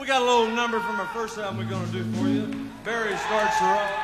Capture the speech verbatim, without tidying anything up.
We got a little number from our first album we're gonna do for you. Barry starts her off.